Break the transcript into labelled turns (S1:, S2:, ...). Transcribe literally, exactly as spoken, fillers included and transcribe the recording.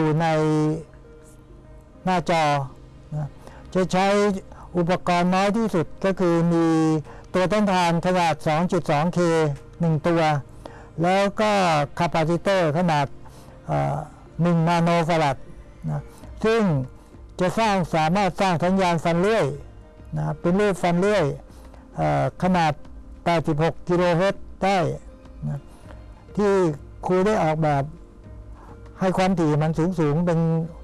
S1: ในหน้าจอนะจะใช้อุปกรณ์น้อยที่สุดก็คือมีตัวต้านทานขนาด สองจุดสองเค หนึ่ง ตัวแล้วก็คาปาซิเตอร์ขนาดหนึ่งนาโนฟาราดนะซึ่งจะสร้างสามารถสร้างสัญญาณฟันเลื่อยนะเป็นรูปฟันเลื่อยขนาดแปดสิบหกกิโลเฮิรตซ์ได้นะที่ครูได้ออกแบบให้ความถี่มันสูงสูงเป็น